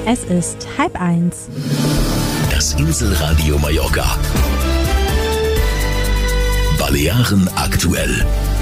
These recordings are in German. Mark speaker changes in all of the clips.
Speaker 1: Es ist 12:30.
Speaker 2: Das Inselradio Mallorca. Balearen aktuell.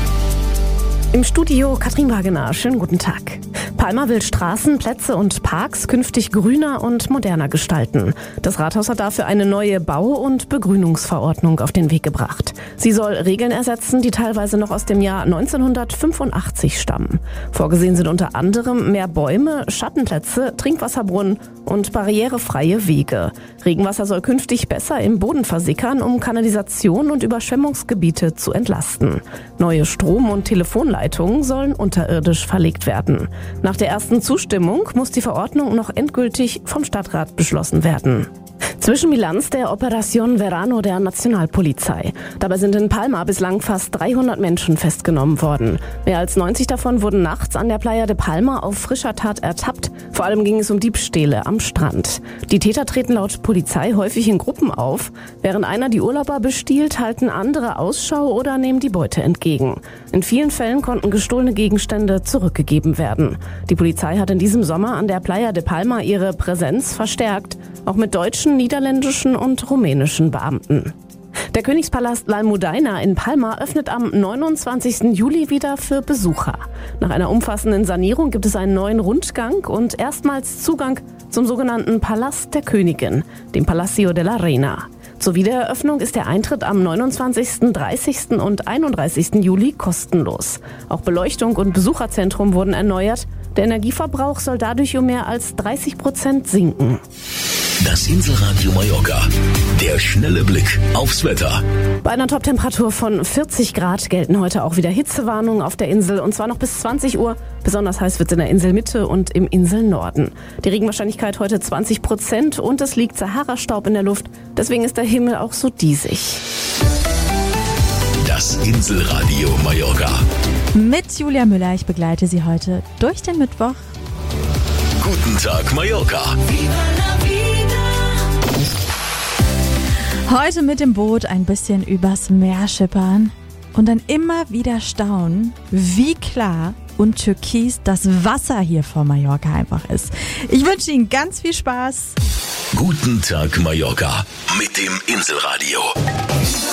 Speaker 3: Im Studio Katrin Wagener. Schönen guten Tag. Palma will Straßen, Plätze und Parks künftig grüner und moderner gestalten. Das Rathaus hat dafür eine neue Bau- und Begrünungsverordnung auf den Weg gebracht. Sie soll Regeln ersetzen, die teilweise noch aus dem Jahr 1985 stammen. Vorgesehen sind unter anderem mehr Bäume, Schattenplätze, Trinkwasserbrunnen und barrierefreie Wege. Regenwasser soll künftig besser im Boden versickern, um Kanalisation und Überschwemmungsgebiete zu entlasten. Neue Strom- und Telefonleitungen sollen unterirdisch verlegt werden. Nach der ersten Zustimmung muss die Verordnung noch endgültig vom Stadtrat beschlossen werden. Zwischenbilanz der Operación Verano der Nationalpolizei. Dabei sind in Palma bislang fast 300 Menschen festgenommen worden. Mehr als 90 davon wurden nachts an der Playa de Palma auf frischer Tat ertappt. Vor allem ging es um Diebstähle am Strand. Die Täter treten laut Polizei häufig in Gruppen auf. Während einer die Urlauber bestiehlt, halten andere Ausschau oder nehmen die Beute entgegen. In vielen Fällen konnten gestohlene Gegenstände zurückgegeben werden. Die Polizei hat in diesem Sommer an der Playa de Palma ihre Präsenz verstärkt, auch mit deutschen, niederländischen und rumänischen Beamten. Der Königspalast L'Almudaina in Palma öffnet am 29. Juli wieder für Besucher. Nach einer umfassenden Sanierung gibt es einen neuen Rundgang und erstmals Zugang zum sogenannten Palast der Königin, dem Palacio de la Reina. Zur Wiedereröffnung ist der Eintritt am 29., 30. und 31. Juli kostenlos. Auch Beleuchtung und Besucherzentrum wurden erneuert. Der Energieverbrauch soll dadurch um mehr als 30% sinken.
Speaker 2: Das Inselradio Mallorca. Der schnelle Blick aufs Wetter.
Speaker 3: Bei einer Toptemperatur von 40 Grad gelten heute auch wieder Hitzewarnungen auf der Insel, und zwar noch bis 20 Uhr. Besonders heiß wird es in der Inselmitte und im Inselnorden. Die Regenwahrscheinlichkeit heute 20% und es liegt Sahara-Staub in der Luft. Deswegen ist der Himmel auch so diesig.
Speaker 2: Das Inselradio Mallorca.
Speaker 1: Mit Julia Müller, ich begleite Sie heute durch den Mittwoch.
Speaker 2: Guten Tag Mallorca.
Speaker 1: Heute mit dem Boot ein bisschen übers Meer schippern und dann immer wieder staunen, wie klar und türkis das Wasser hier vor Mallorca einfach ist. Ich wünsche Ihnen ganz viel Spaß.
Speaker 2: Guten Tag Mallorca mit dem Inselradio.